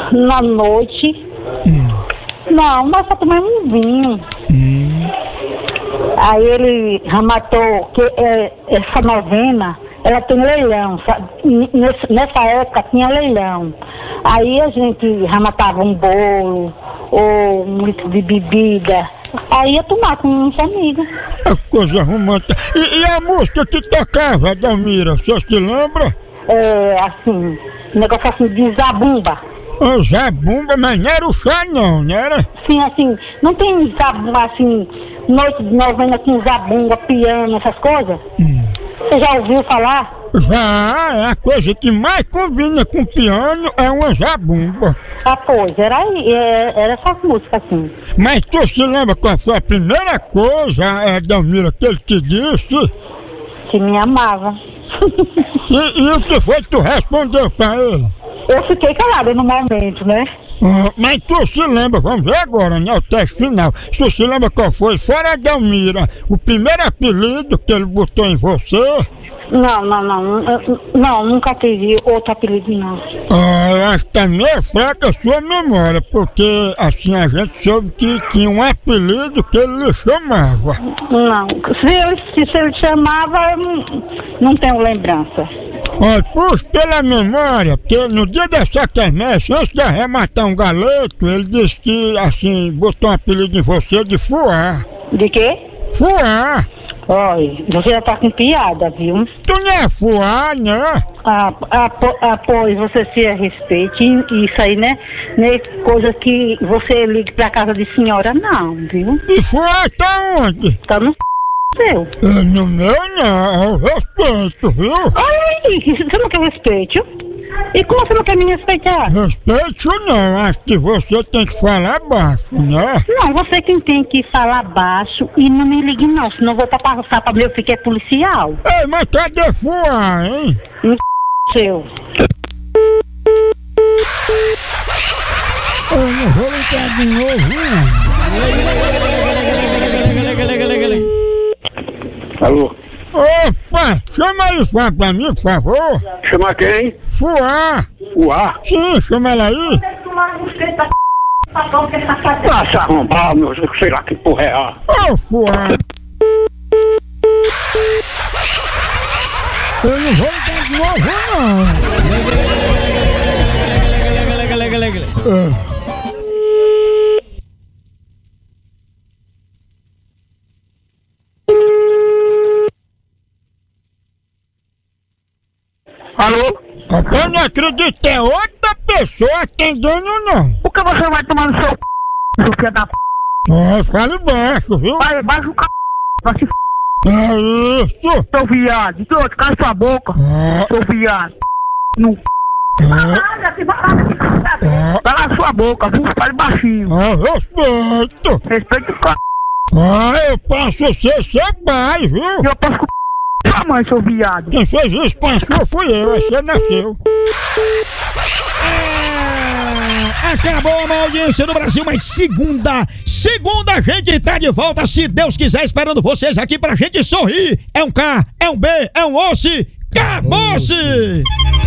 na noite. Não, mas só tomei um vinho. Aí ele já matou, que essa novena, ela tem leilão, sabe? Nessa época tinha leilão. Aí a gente já matava um bolo, ou um litro de bebida. Aí ia tomar com uns amigos. É coisa romântica. E a música que tocava, Dalmira, você se lembra? Assim, negócio assim de zabumba. Zabumba, mas não era o chá não, não era? Sim, assim, não tem zabumba, assim, noite de novena com zabumba, piano, essas coisas? Você já ouviu falar? Já, a coisa que mais combina com piano é uma zabumba. Ah, pois, era essa música, assim. Mas tu se lembra qual foi a primeira coisa, Dalmira, que ele te disse? Que me amava. E o que foi que tu respondeu pra ele? Eu fiquei calada no momento, né? Mas tu se lembra, vamos ver agora, né, o teste final. Tu se lembra qual foi, fora Dalmira, o primeiro apelido que ele botou em você? Não, nunca tive outro apelido, não. Eu acho que tá meio fraca a sua memória, porque assim a gente soube que tinha um apelido que ele lhe chamava. Não, se ele chamava, eu não tenho lembrança. Olha, puxa pela memória, porque no dia dessa quermesse, antes de arrematar um galeto, ele disse que, assim, botou um apelido em você de Fuá. De quê? Fuá! Olha, você já tá com piada, viu? Tu não é Fuá, né? Pois você se respeite, isso aí, né? Não é coisa que você ligue pra casa de senhora, não, viu? E Fuá tá onde? Tá no seu. No meu não, eu respeito, viu? Olha aí, você não quer respeito? E como você não quer me respeitar? Respeito não, acho que você tem que falar baixo, né? Não, você quem tem que falar baixo e não me ligue não, senão eu vou passar pra meu filho que é policial. Ei, mas cadê Fuá, hein? No seu. Eu não vou ligar de novo, não. Alô? Opa, chama aí Fuá pra mim, por favor. Chama quem? Fuá. Fuá? Sim, chama ela aí. Tá se arrombar, meu, sei lá que porra é a... Ô, Fuá. Eu não vou ligar de novo, não. Alô? Eu não acredito, é outra pessoa atendendo, não. Por que você vai tomar no seu seu filho da Fale baixo, viu? Vai, baixa o vai se É isso. seu viado. Então, cala sua boca, seu viado. No cala sua boca, viu? Fale baixinho. Respeito. Respeita o cara. Eu posso ser seu pai, viu? E eu posso sua mãe, seu viado. Quem fez isso passou fui eu, você nasceu. Acabou a audiência do Brasil, mas segunda a gente tá de volta, se Deus quiser, esperando vocês aqui pra gente sorrir. É um K, é um B, é um osso, acabou-se!